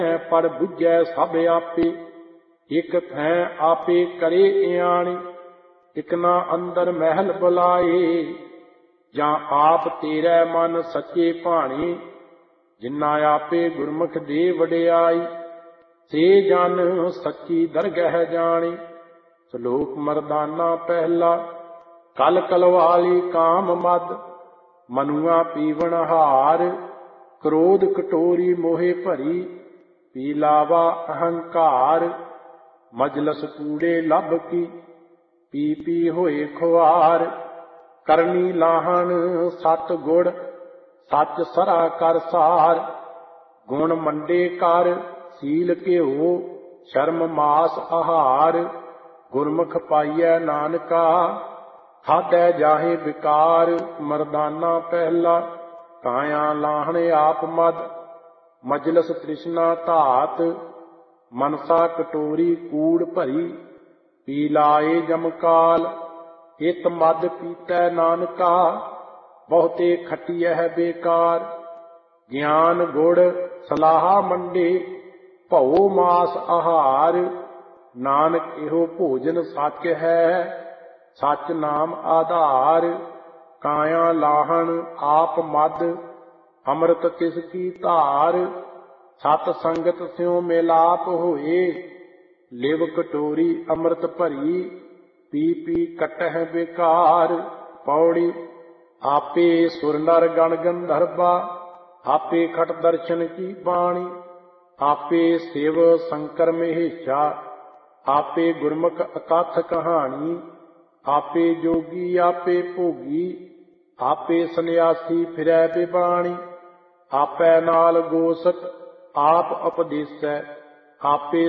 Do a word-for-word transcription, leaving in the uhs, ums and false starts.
ਪਰ ਬੁੱਝੈ ਸਭ ਆਪੇ। ਇਕ ਥੈਂ ਆਪੇ ਕਰੇ ਇਆਣੀ, ਇਕ ਨਾ ਅੰਦਰ ਮਹਿਲ ਬੁਲਾਏ। ਜਾਂ ਆਪ ਤੇਰੇ ਮਨ ਸੱਚੇ ਭਾਣੇ, ਜਿਨਾ ਆਪੇ ਗੁਰਮੁਖ ਦੇ ਵਡਿਆਈ। ਸੇ ਜਨ ਸੱਚੀ ਦਰਗਹਿ ਜਾਣੇ। ਸ਼ਲੋਕ ਮਰਦਾਨਾ ਪਹਿਲਾ। ਕਲ ਕਲਵਾਲੀ ਕਾਮ ਮਦ, ਮਨੁਆ ਪੀਵਨ ਹਾਰ। ਕ੍ਰੋਧ ਕਟੋਰੀ ਮੋਹਿ ਭਰੀ, ਪੀ ਲਾਵਾ ਅਹੰਕਾਰ। ਮਜਲਸ ਕੂੜੇ ਲੱਭ ਕੀ, ਪੀ ਪੀ ਹੋਏ ਖੁਆਰ। ਕਰਨੀ ਲਾਹਣ ਸਤ ਗੁੜ, ਸੱਚ ਸਰਾ ਕਰ ਸਾਰ। ਗੁਣ ਮੰਡੇ ਕਰ, ਸੀਲ ਘਿਓ, ਸ਼ਰਮ ਮਾਸ ਆਹਾਰ। ਗੁਰਮੁਖ ਪਾਈਐ ਨਾਨਕਾ, ਖਾਧੈ ਜਾਹੇ ਵਿਕਾਰ। ਮਰਦਾਨਾ ਪਹਿਲਾ। ਕਾਇਆ ਲਾਹਣ ਆਪ ਮਦ, ਮਜਲਸ ਤ੍ਰਿਸ਼ਨਾ ਧਾਤ। ਮਨਸਾ ਕਟੋਰੀ ਕੂੜ ਭਰੀ, ਪੀ ਲਾਏ ਜਮਕਾਲ। ਇਤ ਮਦ ਪੀਤੈ ਨਾਨਕਾ, ਬਹੁਤੇ ਖਟੀਐ ਬੇਕਾਰ। ਗਿਆਨ ਗੁੜ ਸਲਾਹਾ ਮੰਡੇ, ਭਉ ਮਾਸ ਆਹਾਰ। ਨਾਨਕ ਇਹੋ ਭੋਜਨ ਸੱਚ ਹੈ, ਸੱਚ ਨਾਮ ਆਧਾਰ। ਕਾਇਆ ਲਾਹਣ ਆਪ ਮਦ, ਅੰਮ੍ਰਿਤ ਤਿਸ ਕੀ ਧਾਰ। ਸਤ ਸੰਗਤ ਸਿਉ ਮਿਲਾਪ ਹੋਏ, ਲਿਵ ਕਟੋਰੀ ਅੰਮ੍ਰਿਤ ਭਰੀ। ਪੀ ਪੀ ਕਟਹਿ ਬੇਕਾਰ। ਪੌੜੀ। ਆਪੇ ਸੁਰ ਨਰ ਗਣ ਗੰਧਰਵਾ, ਆਪੇ ਖਟ ਦਰਸ਼ਨ ਕੀ ਬਾਣੀ। ਆਪੇ ਸਿਵ ਸ਼ੰਕਰ ਮਹੇਸ਼ਾ, ਆਪੇ ਗੁਰਮੁਖ ਅਕਥ ਕਹਾਣੀ। ਆਪੇ ਜੋਗੀ ਆਪੇ ਭੋਗੀ, ਆਪੇ ਸੰਨਿਆਸੀ ਫਿਰੈ ਬਿਬਾਣੀ। ਆਪੈ ਨਾਲ ਗੋਸਤ ਆਪ ਉਪਦੇਸੈ, ਆਪੇ